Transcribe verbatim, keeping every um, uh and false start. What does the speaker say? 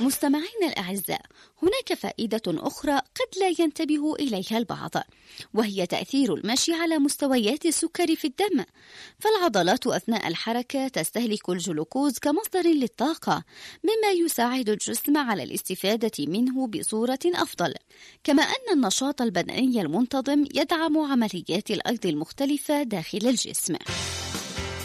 مستمعين الأعزاء، هناك فائدة أخرى قد لا ينتبه إليها البعض، وهي تأثير المشي على مستويات السكر في الدم. فالعضلات أثناء الحركة تستهلك الجلوكوز كمصدر للطاقة، مما يساعد الجسم على الاستفادة منه بصورة أفضل. كما أن النشاط البدني المنتظم يدعم عمليات الأيض المختلفة داخل الجسم.